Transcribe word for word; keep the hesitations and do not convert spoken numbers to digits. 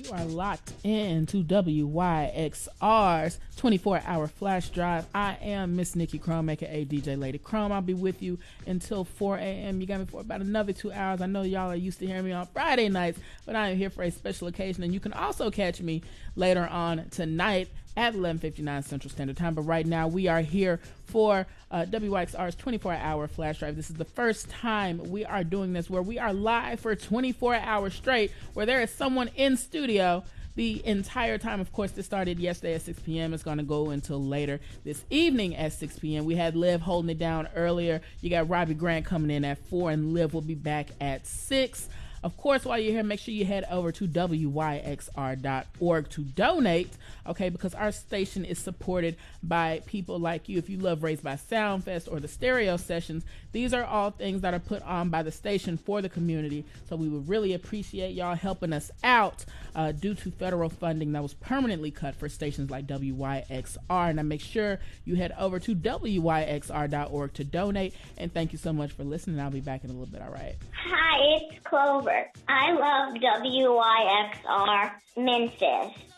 are locked in to W Y X R's twenty-four hour flash drive. I am Miss Nikki Chrome, aka D J Lady Chrome. I'll be with you until four a.m. You got me for about another two hours. I know y'all are used to hearing me on Friday nights, but I am here for a special occasion, and you can also catch me later on tonight at eleven fifty-nine Central Standard Time. But right now we are here for uh, W Y X R's twenty-four hour flash drive. This is the first time we are doing this where we are live for twenty-four hours straight, where there is someone in studio the entire time. Of course, this started yesterday at six p.m. It's going to go until later this evening at six p.m. We had Liv holding it down earlier. You got Robbie Grant coming in at four, and Liv will be back at six. Of course, while you're here, make sure you head over to W Y X R dot org to donate, okay, because our station is supported by people like you. If you love Raised by Soundfest or the stereo sessions, these are all things that are put on by the station for the community. So we would really appreciate y'all helping us out uh, due to federal funding that was permanently cut for stations like W Y X R. And I make sure you head over to W Y X R dot org to donate. And thank you so much for listening. I'll be back in a little bit, all right? Hi, it's Clover. I love W Y X R Memphis.